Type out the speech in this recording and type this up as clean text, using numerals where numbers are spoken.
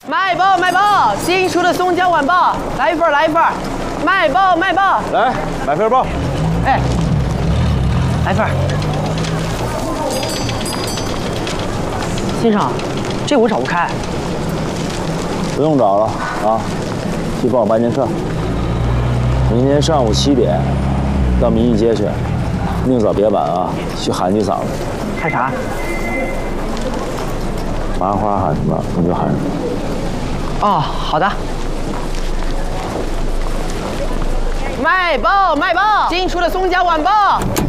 卖报卖报，新出的松江晚报，来一份来一份。卖报卖报， 来买份报。 哎，来份。先生，这我找不开。 不用找了啊，去帮我办件事。明天上午7点到民意街去，宁早别晚啊，去喊句嗓子。 喊啥？ 麻花喊什么你就喊什么。 哦，好的。卖报卖报，新出的松江晚报。